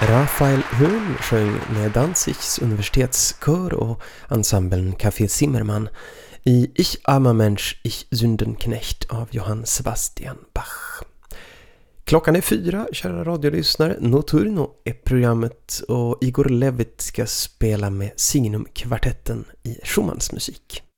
Raphael Höhn sjöng med Danzigs universitetskör och ensemblen Café Zimmermann i Ich armer Mensch, ich Sündenknecht av Johann Sebastian Bach. Klockan är 4, kära radiolyssnare. Notturno är programmet och Igor Levit ska spela med Signum-kvartetten i Schumanns musik.